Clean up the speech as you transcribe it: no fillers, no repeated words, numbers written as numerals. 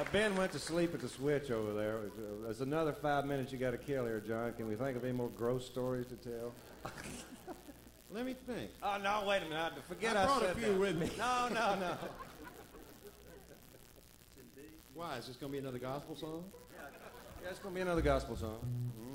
Ben went to sleep at the switch over there. There's another 5 minutes you got to kill here, John. Can we think of any more gross stories to tell? Let me think. Oh, no, wait a minute. Forget I I brought said a few that. with me. No. Why? Is this going to be another gospel song? Yeah, it's going to be another gospel song.